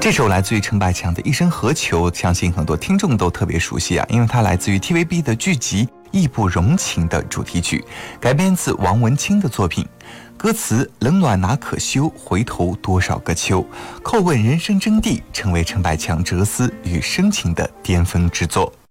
这首来自于陈百强的《一生何求》，相信很多听众都特别熟悉啊，因为它来自于 TVB 的剧集《义不容情》的主题曲，改编自王文清的作品。歌词冷暖哪可休，回头多少个秋，叩问人生真谛，成为陈百强哲思与深情的巅峰之作。